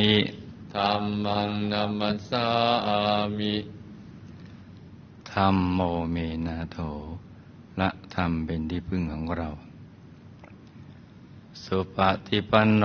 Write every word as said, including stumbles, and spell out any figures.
ธัมมังนัมมัสสามิธัมโมเมนะโถละธรรมเป็นที่พึ่งของเราสุปฏิปันโน